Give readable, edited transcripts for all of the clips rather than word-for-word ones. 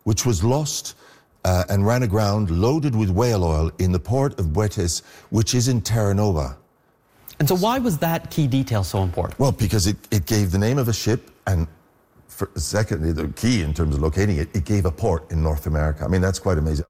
which was lost and ran aground loaded with whale oil in the port of Buetes, which is in Terra Nova. And so why was that key detail so important? Well, because it gave the name of a ship, and secondly, the key in terms of locating it, it gave a port in North America. I mean, that's quite amazing.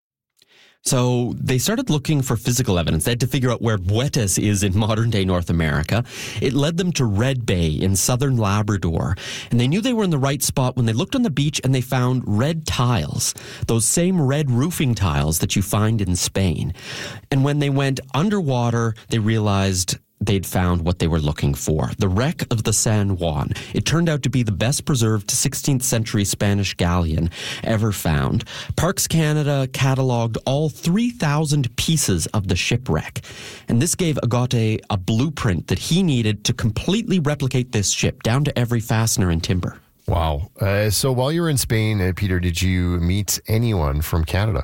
So they started looking for physical evidence. They had to figure out where Buetes is in modern-day North America. It led them to Red Bay in southern Labrador. And they knew they were in the right spot when they looked on the beach and they found red tiles, those same red roofing tiles that you find in Spain. And when they went underwater, they realized they'd found what they were looking for, the wreck of the San Juan. It turned out to be the best preserved 16th century Spanish galleon ever found. Parks Canada catalogued all 3,000 pieces of the shipwreck. And this gave Agote a blueprint that he needed to completely replicate this ship, down to every fastener and timber. Wow. So while you were in Spain, Peter, did you meet anyone from Canada?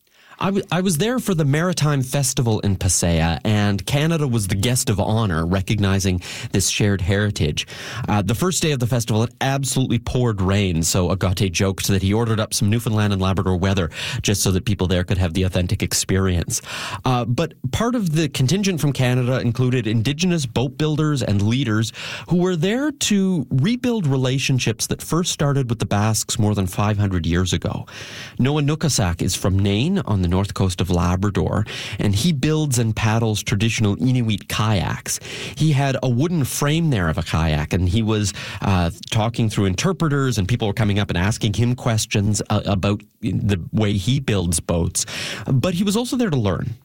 I was there for the Maritime Festival in Pasaya, and Canada was the guest of honor, recognizing this shared heritage. The first day of the festival, it absolutely poured rain, so Agote joked that he ordered up some Newfoundland and Labrador weather just so that people there could have the authentic experience. But part of the contingent from Canada included Indigenous boat builders and leaders who were there to rebuild relationships that first started with the Basques more than 500 years ago. Noah Nukasak is from Nain on the north coast of Labrador, and he builds and paddles traditional Inuit kayaks. He had a wooden frame there of a kayak, and he was talking through interpreters, and people were coming up and asking him questions about the way he builds boats. But he was also there to learn.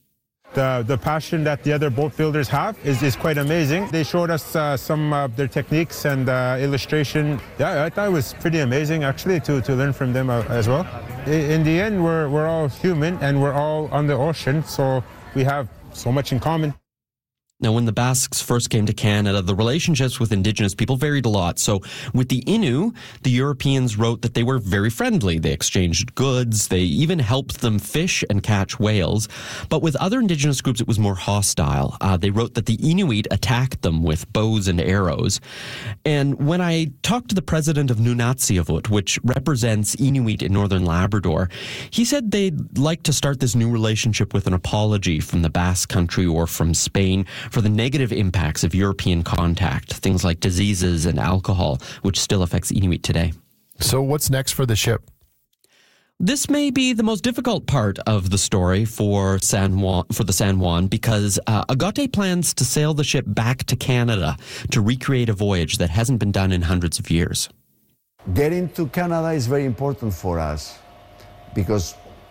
The passion that the other boat builders have is quite amazing. They showed us some of their techniques and illustration. Yeah, I thought it was pretty amazing, actually, to learn from them as well. In the end, we're all human, and we're all on the ocean, so we have so much in common. Now, when the Basques first came to Canada, the relationships with Indigenous people varied a lot. So with the Innu, the Europeans wrote that they were very friendly. They exchanged goods. They even helped them fish and catch whales. But with other Indigenous groups, it was more hostile. They wrote that the Inuit attacked them with bows and arrows. And when I talked to the president of Nunatsiavut, which represents Inuit in northern Labrador, he said they'd like to start this new relationship with an apology from the Basque Country or from Spain for the negative impacts of European contact, things like diseases and alcohol, which still affects Inuit today. So what's next for the ship? This may be the most difficult part of the story for the San Juan, because Agote plans to sail the ship back to Canada to recreate a voyage that hasn't been done in hundreds of years. Getting to Canada is very important for us because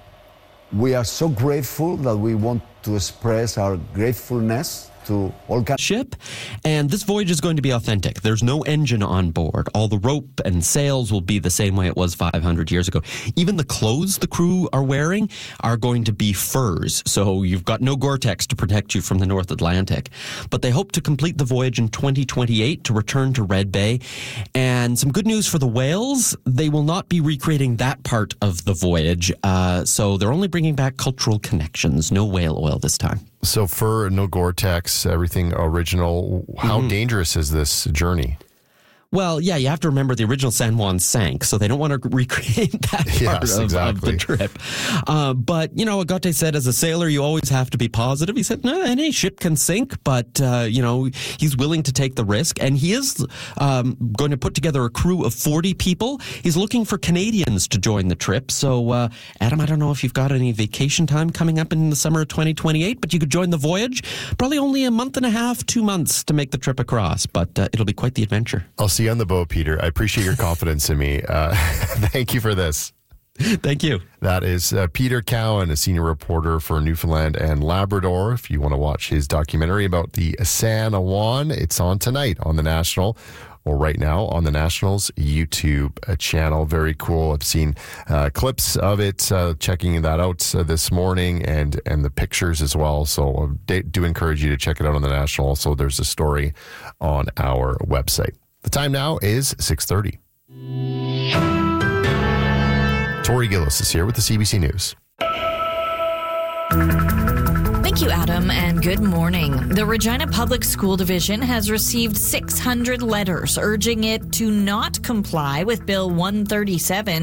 we are so grateful that we want to express our gratefulness to all ship, and this voyage is going to be authentic. There's no engine on board. All the rope and sails will be the same way it was 500 years ago. Even the clothes the crew are wearing are going to be furs, so you've got no Gore-Tex to protect you from the North Atlantic. But they hope to complete the voyage in 2028 to return to Red Bay. And some good news for the whales, they will not be recreating that part of the voyage, so they're only bringing back cultural connections, no whale oil this time. So fur, no Gore-Tex, everything original. How dangerous is this journey? Well, yeah, you have to remember the original San Juan sank, so they don't want to recreate that part of the trip. But, you know, Agote said, as a sailor, you always have to be positive. He said, no, any ship can sink, but, you know, he's willing to take the risk. And he is going to put together a crew of 40 people. He's looking for Canadians to join the trip. So, Adam, I don't know if you've got any vacation time coming up in the summer of 2028, but you could join the voyage. Probably only a month and a half, 2 months to make the trip across, but it'll be quite the adventure. I'll see you on the boat, Peter. I appreciate your confidence in me. Thank you for this. Thank you. That is Peter Cowan, a senior reporter for Newfoundland and Labrador. If you want to watch his documentary about the San Juan, it's on tonight on the National, or right now on the National's YouTube channel. Very cool. I've seen clips of it, checking that out this morning, and the pictures as well. So I do encourage you to check it out on the National. Also, there's a story on our website. The time now is 6:30. Tori Gillis is here with the CBC News. Thank you, Adam, and good morning. The Regina Public School Division has received 600 letters urging it to not comply with Bill 137,